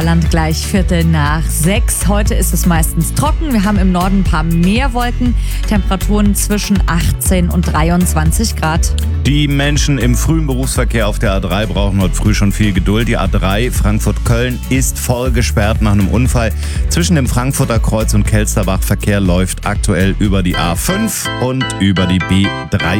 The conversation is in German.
Land gleich 5:45. Heute ist es meistens trocken. Wir haben im Norden ein paar mehr Wolken. Temperaturen zwischen 18 und 23 Grad. Die Menschen im frühen Berufsverkehr auf der A3 brauchen heute früh schon viel Geduld. Die A3 Frankfurt-Köln ist voll gesperrt nach einem Unfall. Zwischen dem Frankfurter Kreuz und Kelsterbach Verkehr läuft aktuell über die A5 und über die B3.